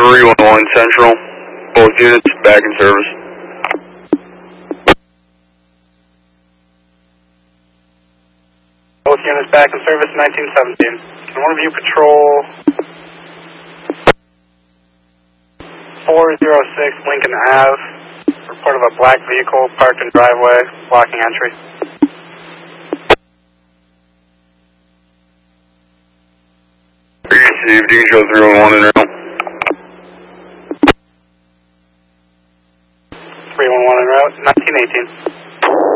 311 Central. Both units back in service. Both units back in service, 1917. Can one of you patrol 406 Lincoln Ave? Report of a black vehicle parked in driveway, blocking entry. Received. You can show 311 in route. 311 en route, 1918.